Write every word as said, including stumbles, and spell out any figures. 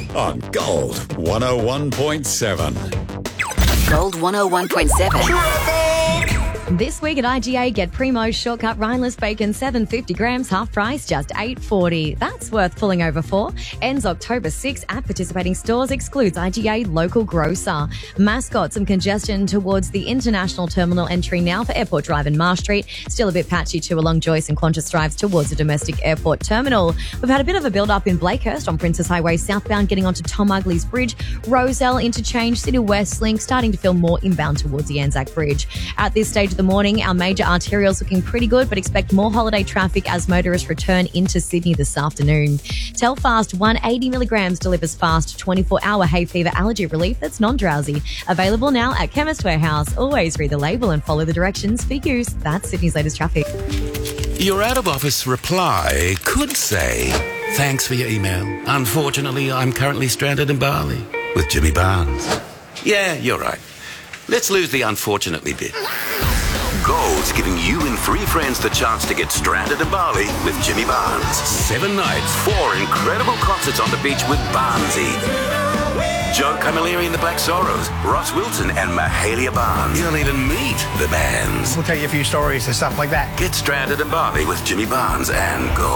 on Gold one oh one point seven. Gold one oh one point seven. This week at I G A, get Primo's shortcut rineless bacon, seven hundred fifty grams, half price, just eight forty. That's worth pulling over for. Ends October sixth at participating stores, excludes I G A local grocer. Mascot, some congestion towards the international terminal entry now for Airport Drive and Marsh Street. Still a bit patchy too along Joyce and Qantas drives towards the domestic airport terminal. We've had a bit of a build-up in Blakehurst on Princess Highway southbound, getting onto Tom Ugley's Bridge. Roselle interchange, City West Link starting to feel more inbound towards the Anzac Bridge. At this stage of the morning, our major arterials looking pretty good, but expect more holiday traffic as motorists return into Sydney this afternoon. Telfast one hundred eighty milligrams delivers fast twenty-four hour hay fever allergy relief that's non-drowsy. Available now at Chemist Warehouse. Always read the label and follow the directions for use. That's Sydney's latest traffic. Your out-of-office reply could say, thanks for your email. Unfortunately, I'm currently stranded in Bali with Jimmy Barnes. Yeah, you're right. Let's lose the unfortunately bit. Gold's giving you and three friends the chance to get stranded in Bali with Jimmy Barnes. Seven nights, four incredible concerts on the beach with Barnesy. Joe Camilleri and the Black Sorrows, Ross Wilson and Mahalia Barnes. You'll even meet the bands. We'll tell you a few stories and stuff like that. Get stranded in Bali with Jimmy Barnes and Gold.